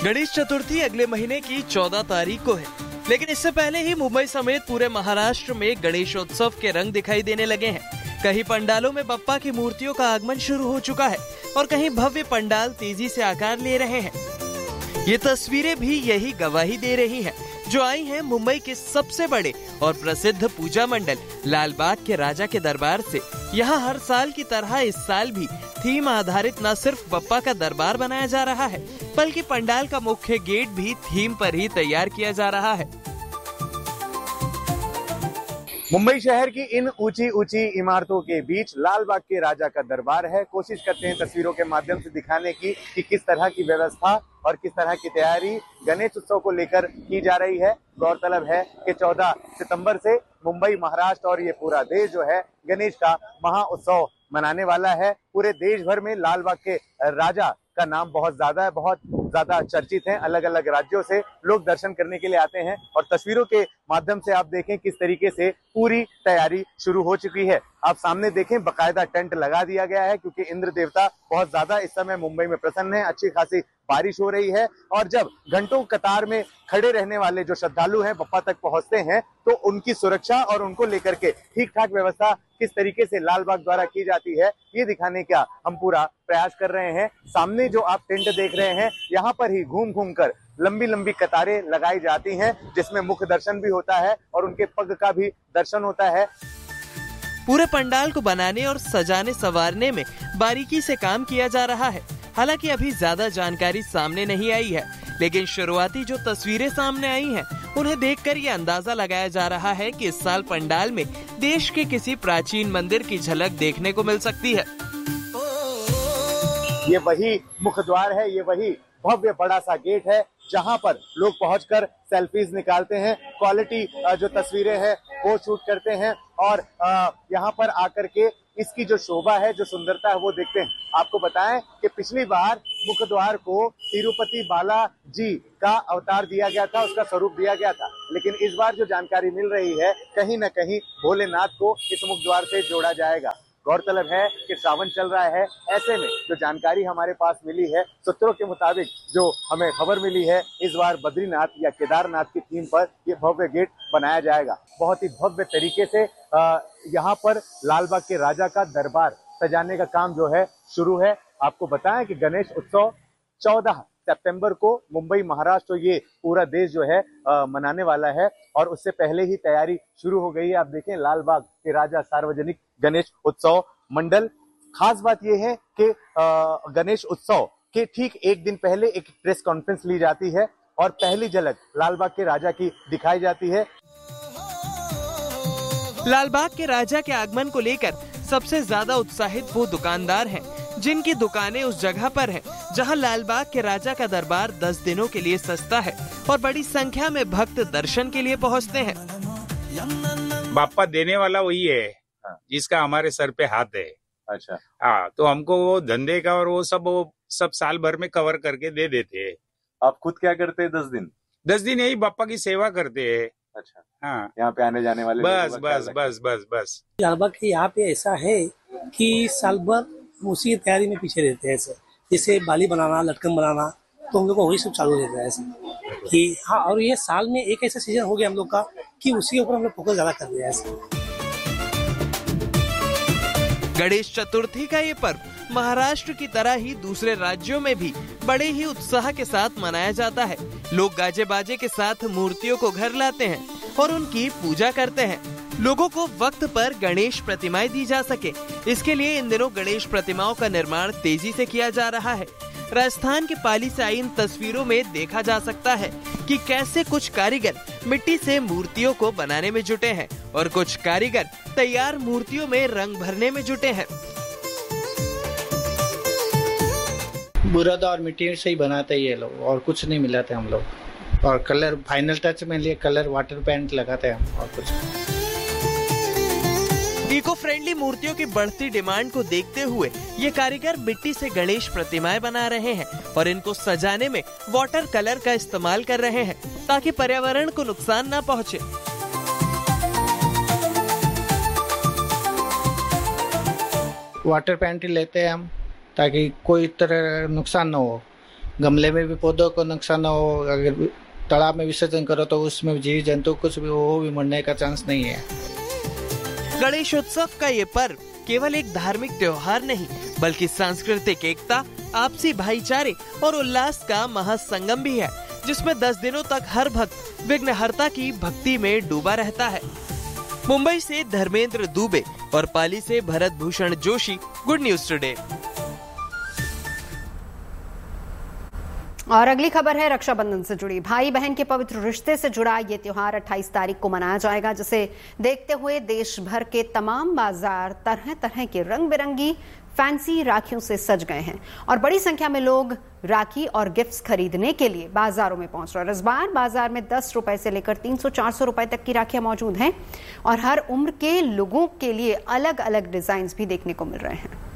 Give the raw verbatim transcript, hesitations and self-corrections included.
गणेश चतुर्थी अगले महीने की चौदह तारीख को है, लेकिन इससे पहले ही मुंबई समेत पूरे महाराष्ट्र में गणेशोत्सव के रंग दिखाई देने लगे हैं। कहीं पंडालों में बप्पा की मूर्तियों का आगमन शुरू हो चुका है और कहीं भव्य पंडाल तेजी से आकार ले रहे हैं। ये तस्वीरें भी यही गवाही दे रही हैं, जो आई हैं मुंबई के सबसे बड़े और प्रसिद्ध पूजा मंडल लालबाग के राजा के दरबार से। यहाँ हर साल की तरह इस साल भी थीम आधारित न सिर्फ बप्पा का दरबार बनाया जा रहा है, बल्कि पंडाल का मुख्य गेट भी थीम पर ही तैयार किया जा रहा है। मुंबई शहर की इन ऊंची ऊंची इमारतों के बीच लालबाग के राजा का दरबार है। कोशिश करते हैं तस्वीरों के माध्यम से दिखाने की कि किस तरह की व्यवस्था और किस तरह की तैयारी गणेश उत्सव को लेकर की जा रही है। गौरतलब है कि चौदह सितंबर से मुंबई, महाराष्ट्र और ये पूरा देश जो है गणेश का महा उत्सव मनाने वाला है। पूरे देश भर में लालबाग के राजा का नाम बहुत ज्यादा है, बहुत ज्यादा चर्चित है। अलग अलग राज्यों से लोग दर्शन करने के लिए आते हैं और तस्वीरों के माध्यम से आप देखें किस तरीके से पूरी तैयारी शुरू हो चुकी है। आप सामने देखें, बकायदा टेंट लगा दिया गया है क्योंकि इंद्र देवता बहुत ज्यादा इस समय मुंबई में प्रसन्न है। अच्छी खासी बारिश हो रही है और जब घंटों कतार में खड़े रहने वाले जो श्रद्धालु हैं बप्पा तक पहुंचते हैं तो उनकी सुरक्षा और उनको लेकर के ठीक ठाक व्यवस्था किस तरीके से लालबाग द्वारा की जाती है, ये दिखाने का हम पूरा प्रयास कर रहे हैं। सामने जो आप टेंट देख रहे हैं, यहाँ पर ही घूम घूम कर लंबी लंबी कतारें लगाई जाती हैं, जिसमें मुख दर्शन भी होता है और उनके पग का भी दर्शन होता है। पूरे पंडाल को बनाने और सजाने संवारने में बारीकी से काम किया जा रहा है। हालांकि अभी ज्यादा जानकारी सामने नहीं आई है, लेकिन शुरुआती जो तस्वीरें सामने आई हैं, उन्हें देखकर ये अंदाजा लगाया जा रहा है कि इस साल पंडाल में देश के किसी प्राचीन मंदिर की झलक देखने को मिल सकती है। ये वही मुख द्वार है, ये वही भव्य बड़ा सा गेट है जहां पर लोग पहुंचकर सेल्फीज निकालते हैं, क्वालिटी जो तस्वीरें हैं वो शूट करते हैं और यहां पर आकर के इसकी जो शोभा है, जो सुंदरता है वो देखते हैं। आपको बताएं कि पिछली बार मुख द्वार को तिरुपति बालाजी का अवतार दिया गया था, उसका स्वरूप दिया गया था, लेकिन इस बार जो जानकारी मिल रही है कहीं न कहीं भोलेनाथ को इस मुख द्वार से जोड़ा जाएगा। गौरतलब है कि श्रावण चल रहा है, ऐसे में जो जानकारी हमारे पास मिली है, सूत्रों के मुताबिक जो हमें खबर मिली है, इस बार बद्रीनाथ या केदारनाथ की थीम पर ये भव्य गेट बनाया जाएगा। बहुत ही भव्य तरीके से यहाँ पर लालबाग के राजा का दरबार सजाने का काम जो है शुरू है। आपको बताएं कि गणेश उत्सव चौदह सितंबर को मुंबई, महाराष्ट्र, ये पूरा देश जो है आ, मनाने वाला है और उससे पहले ही तैयारी शुरू हो गई है। आप देखें, लालबाग के राजा सार्वजनिक गणेश उत्सव मंडल। खास बात यह है कि गणेश उत्सव के ठीक एक दिन पहले एक प्रेस कॉन्फ्रेंस ली जाती है और पहली झलक लालबाग के राजा की दिखाई जाती है। लालबाग के राजा के आगमन को लेकर सबसे ज्यादा उत्साहित वो दुकानदार हैं, जिनकी दुकानें उस जगह पर हैं, जहां लालबाग के राजा का दरबार दस दिनों के लिए सस्ता है और बड़ी संख्या में भक्त दर्शन के लिए पहुंचते हैं। बाप्पा देने वाला वही है जिसका हमारे सर पे हाथ है। अच्छा, हाँ, तो हमको वो धंधे का और वो सब वो सब साल भर में कवर करके दे देते हैं। आप खुद क्या करते हैं? दस दिन दस दिन यही बाप्पा की सेवा करते हैं। अच्छा, हाँ, यहाँ पे आने जाने वाले बस बस बस बस बस लालबाग के यहाँ पे ऐसा है कि साल भर उसी की तैयारी में पीछे रहते हैं। ऐसे जैसे बाली बनाना, लटकन बनाना, तो हम लोग को वही सब चालू रहता है ऐसे कि हाँ। और ये साल में एक ऐसा सीजन हो गया हम लोग का कि उसी के ऊपर हम लोग फोकस ज्यादा कर रहे हैं ऐसे। गणेश चतुर्थी का ये पर्व महाराष्ट्र की तरह ही दूसरे राज्यों में भी बड़े ही उत्साह के साथ मनाया जाता है। लोग गाजे बाजे के साथ मूर्तियों को घर लाते हैं और उनकी पूजा करते हैं। लोगों को वक्त पर गणेश प्रतिमाएं दी जा सके, इसके लिए इन दिनों गणेश प्रतिमाओं का निर्माण तेजी से किया जा रहा है। राजस्थान के पाली से आई इन तस्वीरों में देखा जा सकता है कि कैसे कुछ कारीगर मिट्टी से मूर्तियों को बनाने में जुटे हैं और कुछ कारीगर तैयार मूर्तियों में रंग भरने में जुटे हैं। बुरद और मिट्टी से ही बनाते ये लोग और कुछ नहीं मिलाते हम लोग। और कलर फाइनल टच में लिए कलर वाटर पेंट लगाते हैं हम और कुछ। इको फ्रेंडली मूर्तियों की बढ़ती डिमांड को देखते हुए ये कारीगर मिट्टी से गणेश प्रतिमाएं बना रहे हैं और इनको सजाने में वाटर कलर का इस्तेमाल कर रहे हैं ताकि पर्यावरण को नुकसान न पहुंचे। वाटर पेंट लेते हैं हम ताकि कोई तरह नुकसान न हो गमले में भी पौधों को नुकसान ना हो, अगर तालाब में विसर्जन करो तो उसमें जीव जंतु कुछ भी वो भी मरने का चांस नहीं है। गणेशोत्सव का ये पर्व केवल एक धार्मिक त्योहार नहीं बल्कि सांस्कृतिक एकता, आपसी भाईचारे और उल्लास का महासंगम भी है, जिसमें दस दिनों तक हर भक्त विघ्नहर्ता की भक्ति में डूबा रहता है। मुंबई से धर्मेंद्र दुबे और पाली से Bharat Bhushan Joshi, good news today. और अगली खबर है रक्षाबंधन से जुड़ी। भाई बहन के पवित्र रिश्ते से जुड़ा ये त्योहार अट्ठाईस तारीख को मनाया जाएगा, जिसे देखते हुए देश भर के तमाम बाजार तरह तरह के रंग बिरंगी फैंसी राखियों से सज गए हैं और बड़ी संख्या में लोग राखी और गिफ्ट्स खरीदने के लिए बाजारों में पहुंच रहे हैं। इस बार बाजार में दस रुपए से लेकर तीन सौ चार सौ रुपए तक की राखियां मौजूद हैं और हर उम्र के लोगों के लिए अलग अलग डिजाइन भी देखने को मिल रहे हैं।